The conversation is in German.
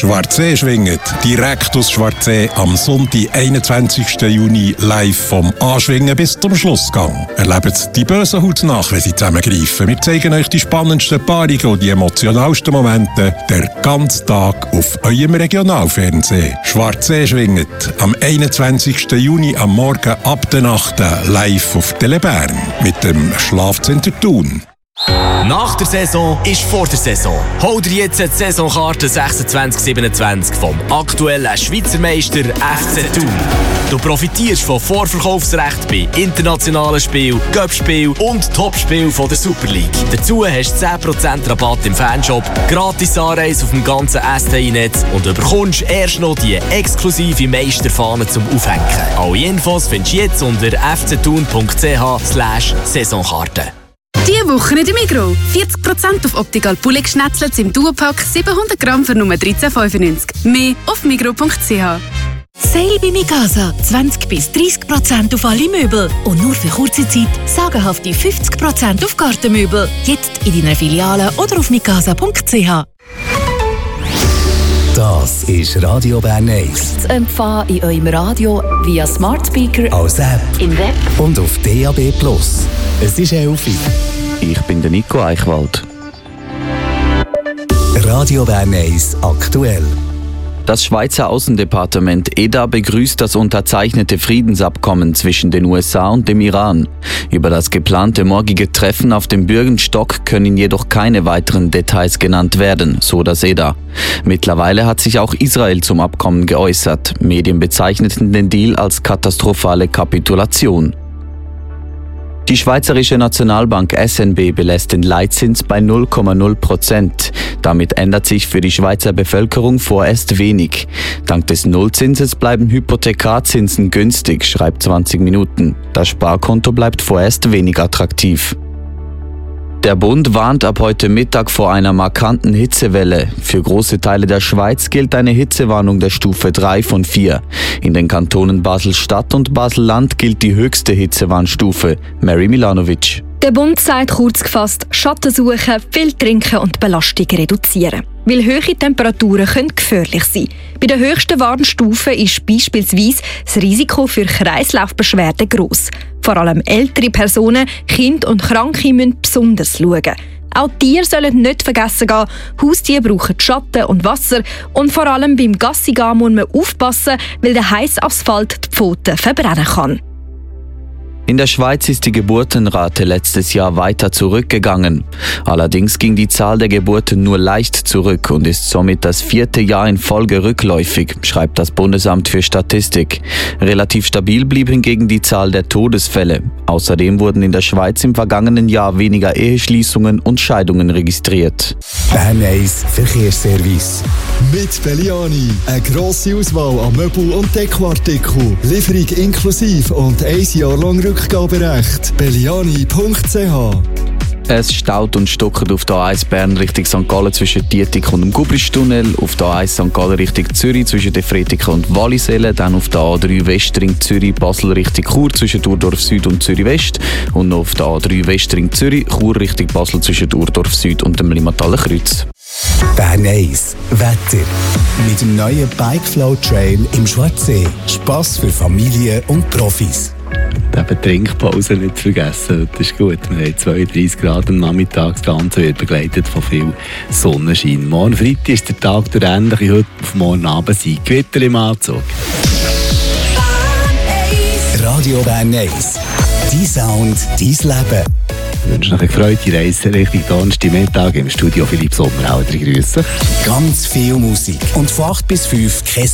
Schwarzsee schwingt. Direkt aus Schwarzsee am Sonntag, 21. Juni, live vom Anschwingen bis zum Schlussgang. Erlebt die bösen Haut nach, wenn sie zusammengreifen. Wir zeigen euch die spannendsten Paarungen und die emotionalsten Momente den ganzen Tag auf eurem Regionalfernsehen. Schwarzsee schwingt am 21. Juni am Morgen ab der Nacht live auf Tele Bern mit dem Schlafzentrum Thun. Nach der Saison ist vor der Saison. Hol dir jetzt die Saisonkarte 26/27 vom aktuellen Schweizer Meister FC Thun. Du profitierst von Vorverkaufsrecht bei internationalen Spielen, Cup-Spielen und Topspielen von der Super League. Dazu hast du 10% Rabatt im Fanshop, gratis Anreise auf dem ganzen STI-Netz und bekommst erst noch die exklusive Meisterfahne zum Aufhängen. Alle Infos findest du jetzt unter fcthun.ch/Saisonkarte. Diese Woche in der Migros. 40% auf Optical Poulet Schnetzlets im Duopack, 700 Gramm für nur 13,95. Mehr auf migros.ch. Sale bei Mikasa. 20-30% auf alle Möbel. Und nur für kurze Zeit sagenhafte 50% auf Gartenmöbel. Jetzt in deiner Filiale oder auf mikasa.ch. Das ist Radio Bern 1. Zu empfangen in eurem Radio via Smart Speaker, Als App im Web und auf DAB+. Es ist 11 Uhr. Ich bin der Nico Eichwald. Radio Bern 1 aktuell. Das Schweizer Außendepartement EDA begrüßt das unterzeichnete Friedensabkommen zwischen den USA und dem Iran. Über das geplante morgige Treffen auf dem Bürgenstock können jedoch keine weiteren Details genannt werden, so das EDA. Mittlerweile hat sich auch Israel zum Abkommen geäußert. Medien bezeichneten den Deal als katastrophale Kapitulation. Die Schweizerische Nationalbank SNB belässt den Leitzins bei 0,0%. Damit ändert sich für die Schweizer Bevölkerung vorerst wenig. Dank des Nullzinses bleiben Hypothekarzinsen günstig, schreibt 20 Minuten. Das Sparkonto bleibt vorerst wenig attraktiv. Der Bund warnt ab heute Mittag vor einer markanten Hitzewelle. Für große Teile der Schweiz gilt eine Hitzewarnung der Stufe 3 von 4. In den Kantonen Basel-Stadt und Basel-Land gilt die höchste Hitzewarnstufe. Mary Milanovic. Der Bund sagt kurz gefasst, Schatten suchen, viel trinken und Belastung reduzieren. Weil hohe Temperaturen können gefährlich sein. Bei der höchsten Warnstufe ist beispielsweise das Risiko für Kreislaufbeschwerden gross. Vor allem ältere Personen, Kinder und Kranke müssen besonders schauen. Auch Tiere sollen nicht vergessen gehen. Haustiere brauchen Schatten und Wasser. Und vor allem beim Gassigehen muss man aufpassen, weil der heisse Asphalt die Pfoten verbrennen kann. In der Schweiz ist die Geburtenrate letztes Jahr weiter zurückgegangen. Allerdings ging die Zahl der Geburten nur leicht zurück und ist somit das 4. Jahr in Folge rückläufig, schreibt das Bundesamt für Statistik. Relativ stabil blieb hingegen die Zahl der Todesfälle. Außerdem wurden in der Schweiz im vergangenen Jahr weniger Eheschließungen und Scheidungen registriert. Bern 1 Verkehrsservice. Mit Belliani. Eine grosse Auswahl an Möbel- und Dekoartikeln. Lieferung inklusive und 1 Jahr lang Rückgaberecht. Belliani.ch. Es staut und stockert auf der A1 Bern Richtung St. Gallen zwischen Dietik und dem Gubristunnel, auf der A1 St. Gallen Richtung Zürich zwischen der Fretiken und Wallisellen, dann auf der A3 Westring Zürich Basel Richtung Chur zwischen Urdorf Süd und Zürich West und noch auf der A3 Westring Zürich Chur Richtung Basel zwischen Urdorf Süd und dem Limmataler Kreuz. Bern 1 Wetter. Mit dem neuen Bikeflow Trail im Schwarzsee. Spass für Familien und Profis. Eben Trinkpause nicht vergessen, das ist gut. Wir haben 32 Grad am Nachmittag, das Ganze wird begleitet von viel Sonnenschein. Morgen Freitag ist der Tag durch ähnlich heute auf morgen Abend sein Gewitter im Anzug. Radio Bern 1. Dein Sound, dein Leben. Ich wünsche euch eine gefreute Reise Richtung Donnerstagmittag im Studio Philipp Sommer. Alle drei Grüße. Ganz viel Musik. Und von 8 bis 5 kein